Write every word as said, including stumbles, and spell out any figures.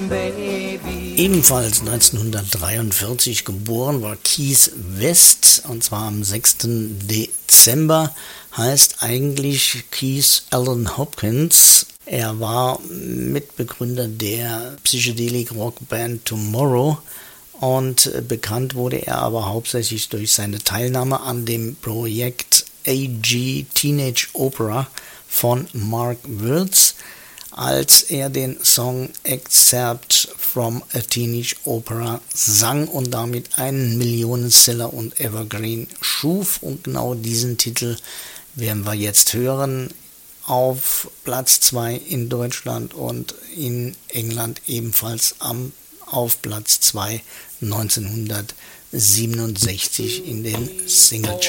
Ebenfalls neunzehnhundertdreiundvierzig geboren war Keith West, und zwar am sechsten Dezember, heißt eigentlich Keith Allen Hopkins. Er war Mitbegründer der Psychedelic-Rock-Band Tomorrow und bekannt wurde er aber hauptsächlich durch seine Teilnahme an dem Projekt A G Teenage Opera von Mark Wirtz, als er den Song Excerpt from a Teenage Opera sang und damit einen Millionenseller und Evergreen schuf. Und genau diesen Titel werden wir jetzt hören. Auf Platz zwei in Deutschland und in England ebenfalls am, auf Platz zwei neunzehnhundertsiebenundsechzig in den Singlecharts.